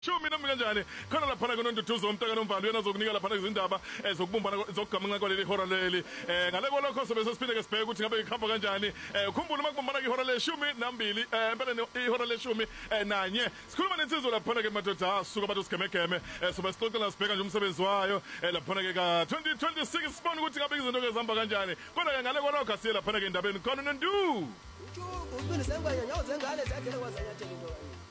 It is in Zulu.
Shumi nami kanjani khona lapha kononduduzo umntaka nomvalo yena zokunika lapha izindaba zokubumbana zokugamanqa kwaleli hora leli ngale kolokho sobe sesiphinde ke sibheke ukuthi ngabe ikhamba kanjani ukhumbula makubumbana ke ihora leshumi nambili empeleni ihora leshumi nanye sikhuluma nensizwa lapha ke madoda suka abantu sigemegeme sobe sixoxela sibheka nje umsebenzi wayo lapha ke ka 2026 sibona ukuthi ngabe izinto ke zihamba kanjani kodwa ke ngale kolokho asiye lapha ke indabeni khona nondu uqinisekwe nyawo zengane zakhe kwazanyathela into